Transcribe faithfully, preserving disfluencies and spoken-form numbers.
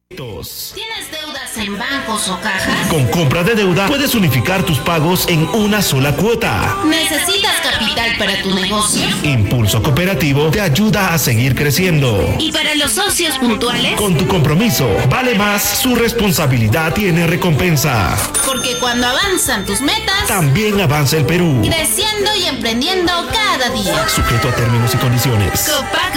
¿Tienes deudas en bancos o cajas? Con compra de deuda puedes unificar tus pagos en una sola cuota. ¿Necesitas capital para tu negocio? Impulso Cooperativo te ayuda a seguir creciendo. ¿Y para los socios puntuales? Con tu compromiso vale más, su responsabilidad tiene recompensa. Porque cuando avanzan tus metas, también avanza el Perú. Creciendo y emprendiendo cada día. Sujeto a términos y condiciones. Copac